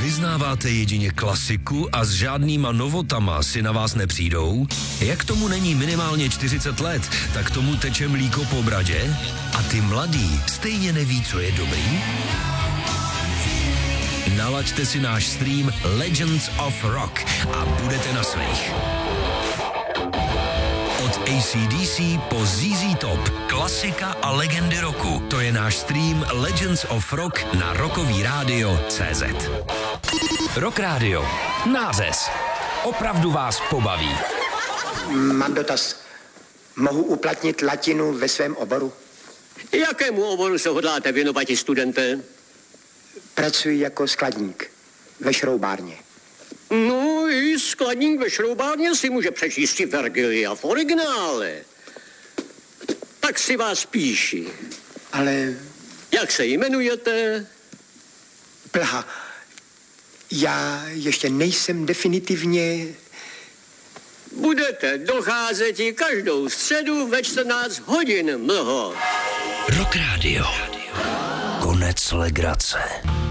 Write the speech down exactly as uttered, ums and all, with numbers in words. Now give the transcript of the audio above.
Vyznáváte jedině klasiku a s žádnýma novotama si na vás nepřijdou? Jak tomu není minimálně čtyřicet let, tak tomu teče mlíko po bradě? A ty mladí stejně neví, co je dobrý? Nalaďte si náš stream Legends of Rock a budete na svých. Od A C D C po Z Z Top, klasika a legendy roku. To je náš stream Legends of Rock na Rockový rádio tečka cé zet. Rock Radio. Nářez. Opravdu vás pobaví. Mám dotaz. Mohu uplatnit latinu ve svém oboru? Jakému oboru se hodláte věnovat, studenté? Pracuji jako skladník ve šroubárně. No, i skladník ve šroubárně si může přečíst Vergilia v originále. Tak si vás píši. Ale... Jak se jmenujete? Plha. Já ještě nejsem definitivně... Budete docházet i každou středu ve čtrnáct hodin, mlho. Rock Radio. Konec legrace.